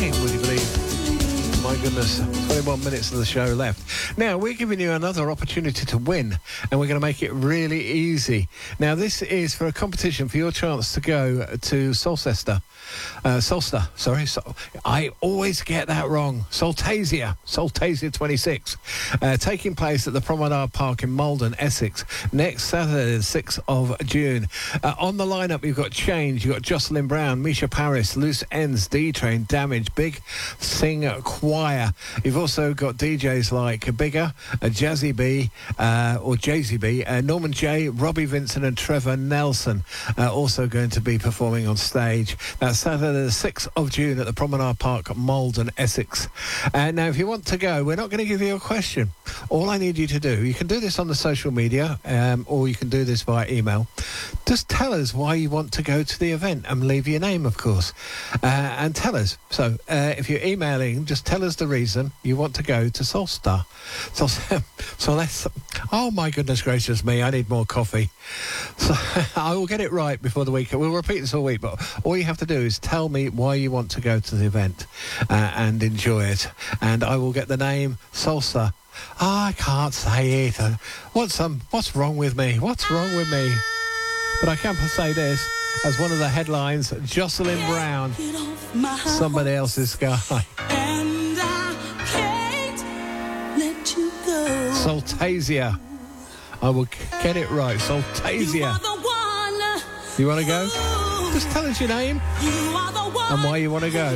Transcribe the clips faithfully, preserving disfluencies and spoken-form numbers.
nine, would you believe? My goodness, twenty-one minutes of the show left. Now, we're giving you another opportunity to win, and we're going to make it really easy. Now, this is for a competition for your chance to go to Solcester. Uh, Solster, sorry. So, I always get that wrong. Soltasia, Soltasia twenty-six. Uh, taking place at the Promenade Park in Malden, Essex, next Saturday, the sixth of June. Uh, on the lineup, you've got Change, you've got Jocelyn Brown, Misha Paris, Loose Ends, D-Train, Damage, Big Sing Choir. You've also got D Js like Bigger, uh, Jazzy B, uh, or Jay-Z B, uh, Norman J, Robbie Vincent and Trevor Nelson uh, also going to be performing on stage. That's Saturday the sixth of June at the Promenade Park, Malden, Essex. And uh, now, if you want to go, we're not going to give you a question. All I need you to do, you can do this on the social media, um, or you can do this via email. Just tell us why you want to go to the event and leave your name, of course, uh, and tell us. So uh, if you're emailing, just tell us the reason you want to go to Solstar. So, so let's... Oh, my goodness gracious me, I need more coffee. So I will get it right before the week. We'll repeat this all week, but all you have to do is tell me why you want to go to the event uh, and enjoy it. And I will get the name Salsa. Oh, I can't say it. Uh, What's, um, what's wrong with me? What's wrong with me? But I can say this, as one of the headlines, Jocelyn Brown, Somebody Else's Sky. And I can't let you go. Soltasia. I will get it right. Soltasia. You want to go? Just tell us your name and why you want to go.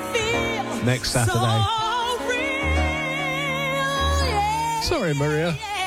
Next Saturday. Sorry, Maria.